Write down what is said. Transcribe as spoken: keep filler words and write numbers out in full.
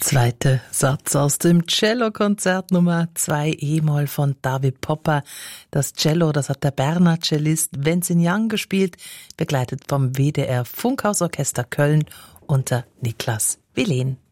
Zweiter Satz aus dem Cellokonzert Nummer zwei E-Moll von David Popper. Das Cello, das hat der Berner Cellist Vincent Young gespielt, begleitet vom W D R Funkhausorchester Köln unter Niklas Wilén.